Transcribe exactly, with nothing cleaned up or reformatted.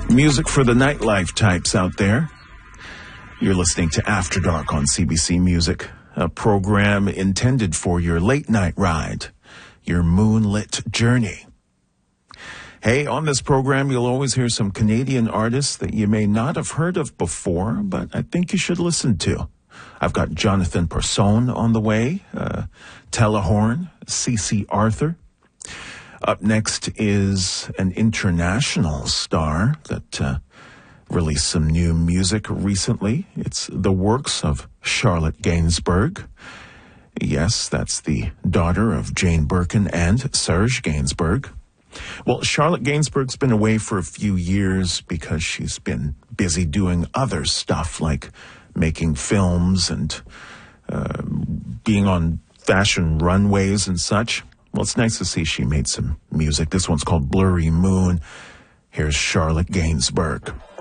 Music for the nightlife types out there. You're listening to After Dark on C B C Music, a program intended for your late night ride, your moonlit journey. Hey, on this program, you'll always hear some Canadian artists that you may not have heard of before, but I think you should listen to. I've got Jonathan Persone on the way, uh, Telehorn, C C Arthur. Up next is an international star that uh, released some new music recently. It's the works of Charlotte Gainsbourg. Yes, that's the daughter of Jane Birkin and Serge Gainsbourg. Well, Charlotte Gainsbourg's been away for a few years because she's been busy doing other stuff like making films and uh, being on fashion runways and such. Well, it's nice to see she made some music. This one's called Blurry Moon. Here's Charlotte Gainsbourg.